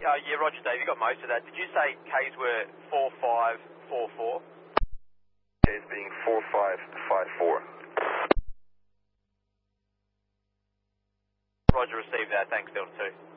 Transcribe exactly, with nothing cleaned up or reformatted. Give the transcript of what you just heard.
Uh, yeah, Roger, Dave, you got most of that. Did you say Ks were four five four four? Ks being four five five four. Roger, received that. Thanks, Delta two.